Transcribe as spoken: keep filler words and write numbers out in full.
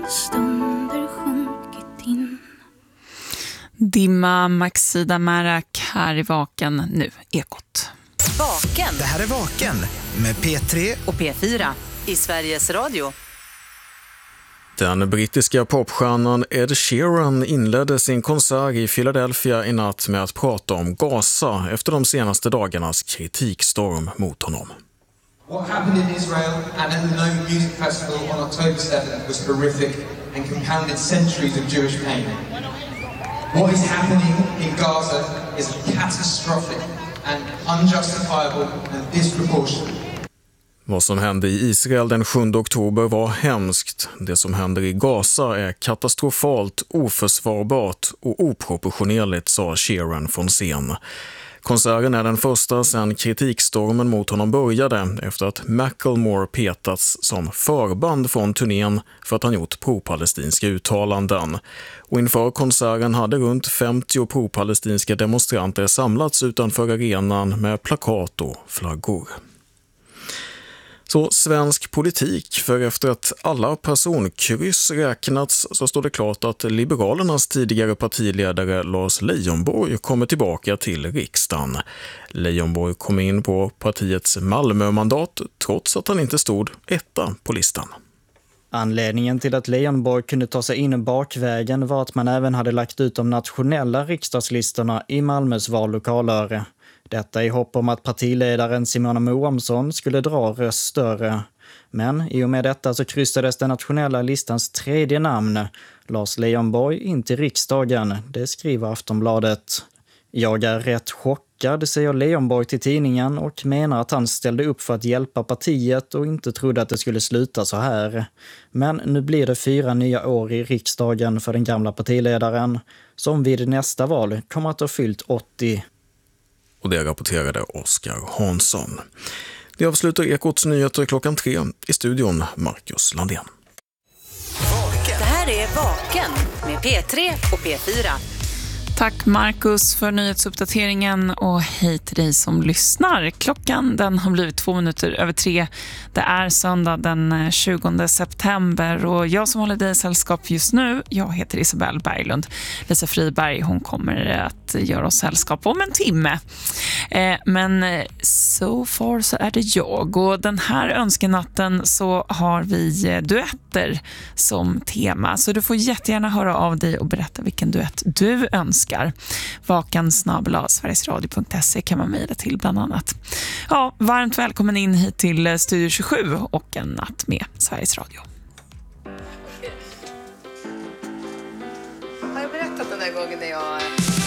stunder sjunkit in. Dimma Maxida Märak här i Vaken, nu Ekot. Vaken. Det här är Vaken med P tre och P fyra i Sveriges Radio. Den brittiska popstjärnan Ed Sheeran inledde sin konsert i Philadelphia i natt med att prata om Gaza efter de senaste dagarnas kritikstorm mot honom. What happened in Israel and at the Nome Music Festival on October seventh was horrific and compounded centuries of Jewish pain. What is happening in Gaza is catastrophic and unjustifiable and disproportionate. Vad som hände i Israel den sjunde oktober var hemskt. Det som händer i Gaza är katastrofalt, oförsvarbart och oproportionerligt, sa Sheeran från scen. Konserten är den första sedan kritikstormen mot honom började efter att Macklemore petats som förband från turnén för att han gjort pro-palestinska uttalanden. Och inför konserten hade runt femtio pro-palestinska demonstranter samlats utanför arenan med plakat och flaggor. Så svensk politik, för efter att alla personkryss räknats så står det klart att Liberalernas tidigare partiledare Lars Leijonborg kommer tillbaka till riksdagen. Leijonborg kom in på partiets Malmö-mandat trots att han inte stod etta på listan. Anledningen till att Leijonborg kunde ta sig in bakvägen var att man även hade lagt ut de nationella riksdagslistorna i Malmös vallokaler. Detta i hopp om att partiledaren Simona Moamsson skulle dra röster. Men i och med detta så kryssades den nationella listans tredje namn, Lars Leijonborg, in till riksdagen. Det skriver Aftonbladet. Jag är rätt chockad, säger Leijonborg till tidningen och menar att han ställde upp för att hjälpa partiet och inte trodde att det skulle sluta så här. Men nu blir det fyra nya år i riksdagen för den gamla partiledaren, som vid nästa val kommer att ha fyllt åttio. Och det rapporterade Oskar Hansson. Det avslutar Ekots nyheter klockan tre. I studion Marcus Landén. Det här är Vaken med P tre och P fyra. Tack Marcus för nyhetsuppdateringen och hej till dig som lyssnar. Klockan den har blivit två minuter över tre. Det är söndag den tjugonde september och jag som håller dig i sällskap just nu, jag heter Isabelle Berglund. Lisa Friberg, hon kommer att göra oss sällskap om en timme. Eh, men so far så är det jag och den här önskenatten så har vi duetter som tema. Så du får jättegärna höra av dig och berätta vilken duett du önskar. Vaken snabel-a sverigesradio punkt se kan man mejla till bland annat. Ja, varmt välkommen in hit till Studio tjugosju och en natt med Sveriges Radio. Har jag berättat den där gången när jag